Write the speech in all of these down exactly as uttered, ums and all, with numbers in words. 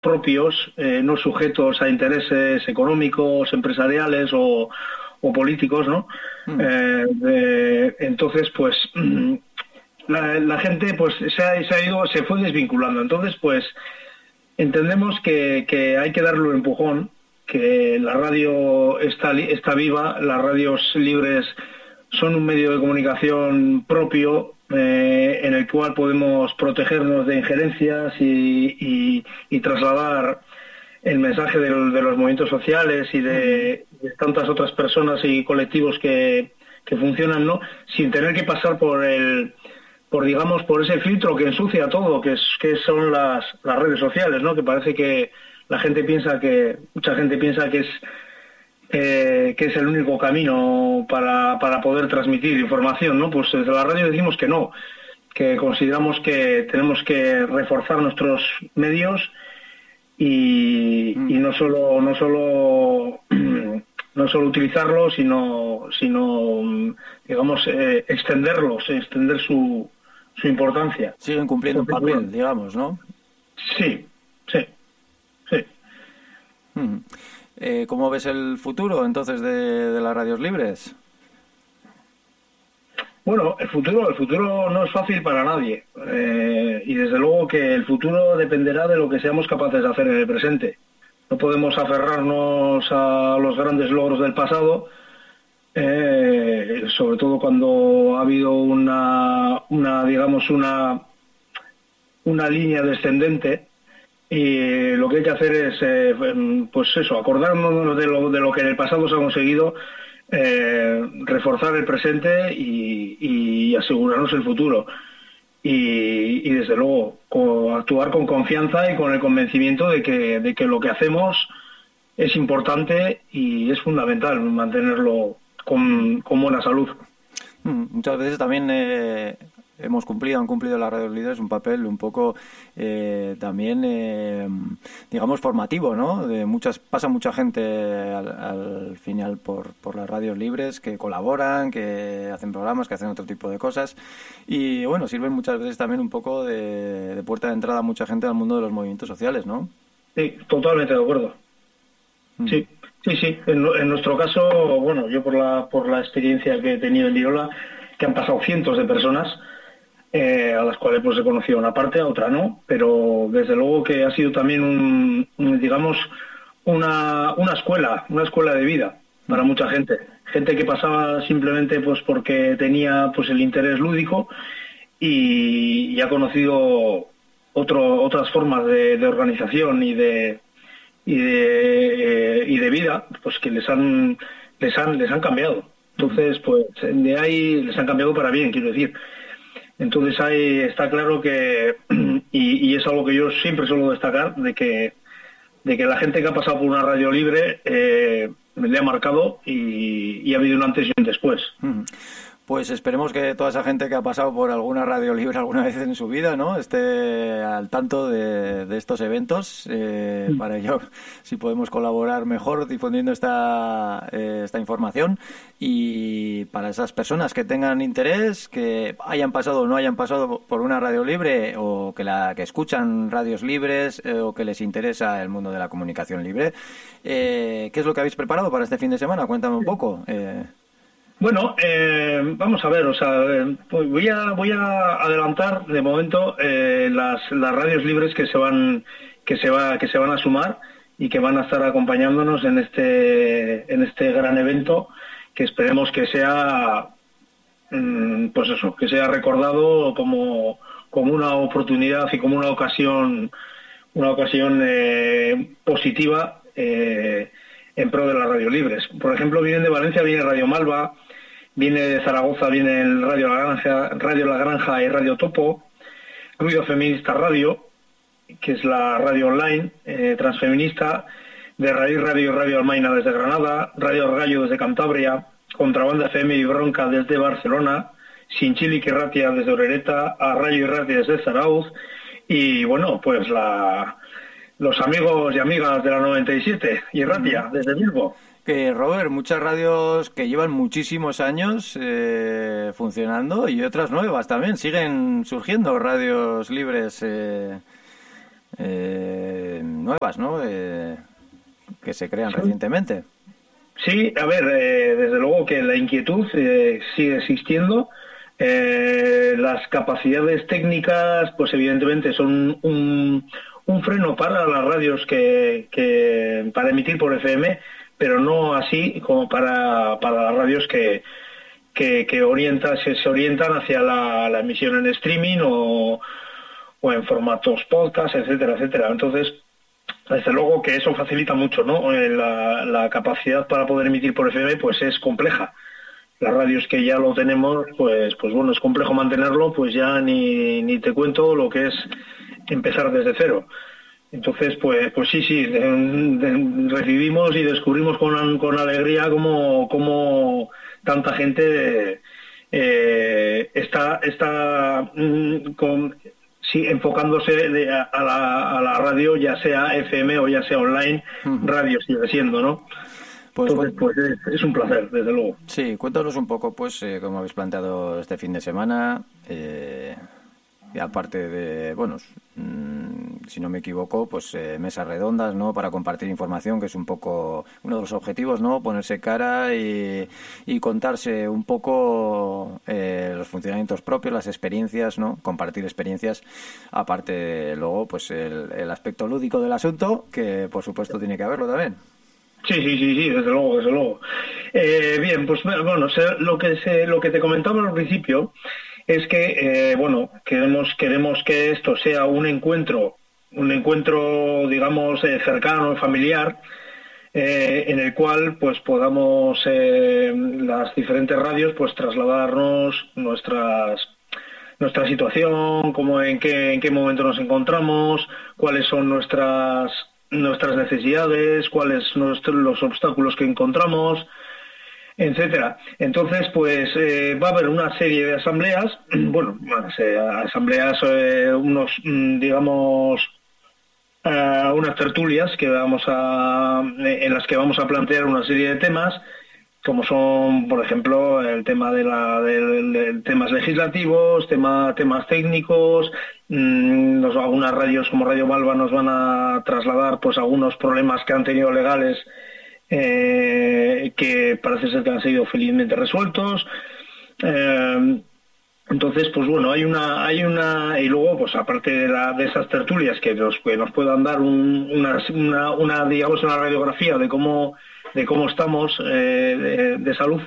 propios, eh, no sujetos a intereses económicos, empresariales o, o políticos, ¿no? Mm. Eh, de, entonces, pues la, la gente pues se ha, se ha ido, se fue desvinculando. Entonces, pues entendemos que, que hay que darle un empujón, que la radio está, está viva, las radios libres son un medio de comunicación propio, eh, en el cual podemos protegernos de injerencias y, y, y trasladar el mensaje de, de los movimientos sociales y de, de tantas otras personas y colectivos que, que funcionan, ¿no? Sin tener que pasar por el por digamos por ese filtro que ensucia todo, que es que son las, las redes sociales, ¿no? Que parece que la gente piensa que mucha gente piensa que es eh, que es el único camino para, para poder transmitir información, ¿no? Pues desde la radio decimos que no, que consideramos que tenemos que reforzar nuestros medios y, mm. y no solo no solo no solo utilizarlos, sino sino digamos eh, extenderlos, extender su su importancia. Siguen cumpliendo un papel, digamos, ¿no? Sí, sí, sí. Mm. Eh, ¿Cómo ves el futuro, entonces, de, de las radios libres? Bueno, el futuro, el futuro no es fácil para nadie. Eh, y desde luego que el futuro dependerá de lo que seamos capaces de hacer en el presente. No podemos aferrarnos a los grandes logros del pasado, eh, sobre todo cuando ha habido una, una digamos, una, una línea descendente. Y lo que hay que hacer es, eh, pues eso, acordarnos de lo, de lo que en el pasado se ha conseguido, eh, reforzar el presente y, y asegurarnos el futuro. Y, y desde luego, co- actuar con confianza y con el convencimiento de que, de que lo que hacemos es importante y es fundamental mantenerlo con, con buena salud. Muchas veces también eh, hemos cumplido, han cumplido las radios líderes un papel un poco eh, también, eh, digamos, formativo, ¿no? De muchas, pasa mucha gente al, al final por, por las radios libres que colaboran, que hacen programas, que hacen otro tipo de cosas y, bueno, sirven muchas veces también un poco de, de puerta de entrada a mucha gente al mundo de los movimientos sociales, ¿no? Sí, totalmente de acuerdo. Mm. Sí. Sí, sí. En, en nuestro caso, bueno, yo por la por la experiencia que he tenido en Liola, que han pasado cientos de personas, eh, a las cuales pues he conocido una parte, a otra no, pero desde luego que ha sido también un, un digamos, una una escuela, una escuela de vida para mucha gente, gente que pasaba simplemente pues porque tenía pues el interés lúdico y, y ha conocido otro otras formas de, de organización y de y de, eh, y de vida, pues que les han les han les han cambiado. Entonces, pues de ahí les han cambiado para bien, quiero decir. Entonces ahí está claro que y, y es algo que yo siempre suelo destacar, de que de que la gente que ha pasado por una radio libre eh, le ha marcado y, y ha habido un antes y un después. Pues esperemos que toda esa gente que ha pasado por alguna radio libre alguna vez en su vida, ¿no?, esté al tanto de, de estos eventos. Eh, mm. Para ello, si podemos colaborar mejor difundiendo esta, eh, esta información. Y para esas personas que tengan interés, que hayan pasado o no hayan pasado por una radio libre, o que, la, que escuchan radios libres, eh, o que les interesa el mundo de la comunicación libre, eh, ¿qué es lo que habéis preparado para este fin de semana? Cuéntame un poco. Eh, Bueno, eh, vamos a ver, o sea, eh, pues voy a voy a adelantar de momento eh, las las radios libres que se van que se va que se van a sumar y que van a estar acompañándonos en este en este gran evento, que esperemos que sea mm, pues eso, que sea recordado como como una oportunidad y como una ocasión una ocasión eh, positiva eh, en pro de las radios libres. Por ejemplo, vienen de Valencia, viene Radio Malva. Viene de Zaragoza, viene el Radio La Granja, Radio La Granja y Radio Topo, Ruido Feminista Radio, que es la radio online eh, transfeminista, de Raíz Radio y Radio Almaina desde Granada, Radio Argallo desde Cantabria, Contrabanda F M y Bronca desde Barcelona, Sinchili y Ratia desde Orereta, Arrayo y Ratia desde Zarauz, y bueno, pues la los amigos y amigas de la noventa y siete y Ratia desde Bilbo. Que Robert, muchas radios que llevan muchísimos años eh, funcionando y otras nuevas también. Siguen surgiendo radios libres eh, eh, nuevas, ¿no? Eh, que se crean sí. recientemente. Sí, a ver, eh, desde luego que la inquietud eh, sigue existiendo. Eh, las capacidades técnicas, pues evidentemente son un, un freno para las radios que, que para emitir por F M, pero no así como para, para las radios que, que, que orienta, se, se orientan hacia la, la emisión en streaming o, o en formatos podcast, etcétera, etcétera. Entonces, desde luego que eso facilita mucho, ¿no? La, la capacidad para poder emitir por F M pues es compleja. Las radios que ya lo tenemos, pues pues bueno, es complejo mantenerlo, pues ya ni, ni te cuento lo que es empezar desde cero. Entonces, pues pues sí, sí, de, de, recibimos y descubrimos con, con alegría cómo, cómo tanta gente eh, está, está mm, con... sí, enfocándose de, a, la, a la radio, ya sea F M o ya sea online, uh-huh. Radio sigue siendo, ¿no? Pues, Entonces, pues es, es un placer, desde luego. Sí, cuéntanos un poco, pues, eh, cómo habéis planteado este fin de semana, eh, y aparte de, bueno, mmm, si no me equivoco, pues eh, mesas redondas, ¿no?, para compartir información, que es un poco uno de los objetivos, ¿no?, ponerse cara y, y contarse un poco eh, los funcionamientos propios, las experiencias, ¿no?, compartir experiencias, aparte de, luego, pues el, el aspecto lúdico del asunto, que por supuesto tiene que haberlo también. Sí, sí, sí, sí, desde luego, desde luego. Eh, bien, pues bueno, lo que se, lo que te comentaba al principio es que, eh, bueno, queremos queremos que esto sea un encuentro, un encuentro, digamos, eh, cercano, familiar, eh, en el cual, pues, podamos eh, las diferentes radios, pues, trasladarnos nuestras nuestra situación, cómo, en qué en qué momento nos encontramos, cuáles son nuestras nuestras necesidades, cuáles son los obstáculos que encontramos, etcétera. Entonces, pues eh, va a haber una serie de asambleas, bueno, asambleas, eh, unos, digamos, uh, unas tertulias que vamos a, en las que vamos a plantear una serie de temas, como son, por ejemplo, el tema de la de, de temas legislativos, tema, temas técnicos. Mmm, nos, algunas radios como Radio Malva nos van a trasladar, pues, algunos problemas que han tenido legales, eh, que parece ser que han sido felizmente resueltos. Eh, entonces, pues bueno, hay una, hay una, y luego, pues aparte de, la, de esas tertulias que nos, que nos puedan dar un, una, una, una, digamos, una radiografía de cómo de cómo estamos eh, de, de salud,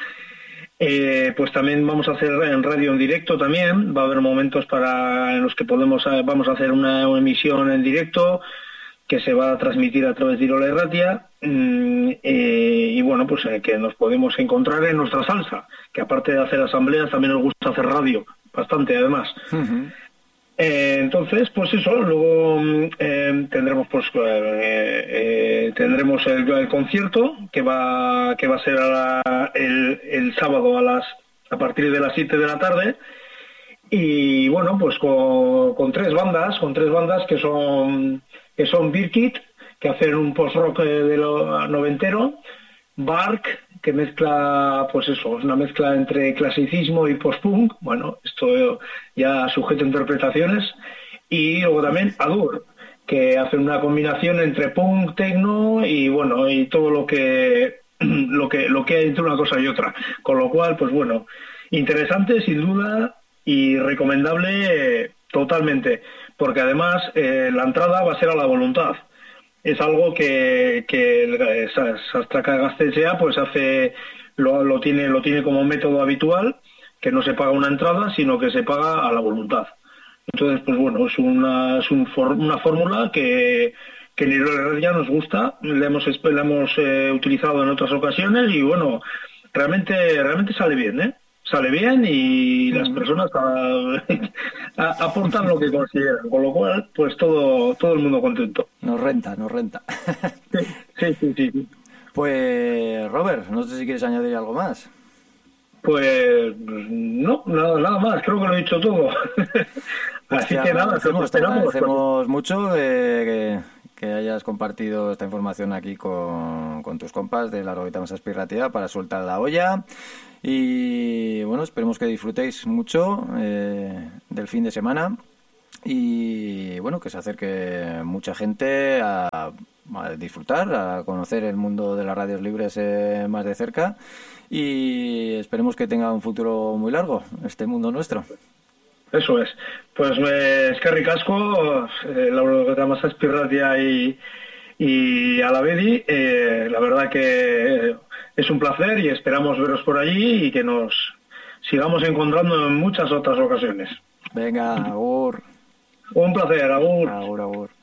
eh, pues también vamos a hacer en radio en directo también. Va a haber momentos para en los que podemos vamos a hacer una, una emisión en directo que se va a transmitir a través de Irola Irratia, eh, y bueno, pues eh, que nos podemos encontrar en nuestra salsa, que aparte de hacer asambleas también nos gusta hacer radio, bastante además. Uh-huh. Eh, entonces, pues eso, luego eh, tendremos pues eh, eh, tendremos el, el concierto que va que va a ser a la, el, el sábado a las a partir de las siete de la tarde, y bueno, pues con, con tres bandas, con tres bandas que son que son Birkit, que hacen un post-rock de lo noventero, Bark, que mezcla, pues eso, es una mezcla entre clasicismo y post-punk, bueno, esto ya sujeto a interpretaciones, y luego también Adur, que hace una combinación entre punk, techno y bueno, y todo lo que lo que lo que hay entre una cosa y otra, con lo cual, pues bueno, interesante sin duda y recomendable eh, totalmente, porque además eh, la entrada va a ser a la voluntad. Es algo que, que Sastraka Gaztetxea pues hace lo, lo tiene lo tiene como método habitual, que no se paga una entrada, sino que se paga a la voluntad. Entonces, pues bueno, es una es un for, una fórmula que que en Irola ya nos gusta, la hemos la hemos eh, utilizado en otras ocasiones y bueno, realmente realmente sale bien, ¿eh? Sale bien y las personas a, a, aportan lo que consideran, con lo cual, pues todo todo el mundo contento. Nos renta, nos renta. Sí, sí, sí, sí. Pues, Robert, no sé si quieres añadir algo más. Pues no, nada, nada más, creo que lo he dicho todo. Pues así que nada, te agradecemos mucho eh, que, que hayas compartido esta información aquí con, con tus compas de la Roguita Masas Pirratia para soltar la olla. Y bueno, esperemos que disfrutéis mucho eh, del fin de semana y bueno, que se acerque mucha gente a, a disfrutar, a conocer el mundo de las radios libres eh, más de cerca, y esperemos que tenga un futuro muy largo este mundo nuestro. Eso es. Pues es que ricasco, eh, la que más aspiratia y y a la Bedi, eh, la verdad que es un placer y esperamos veros por allí y que nos sigamos encontrando en muchas otras ocasiones. Venga, agur. Un placer, agur. Agur, agur.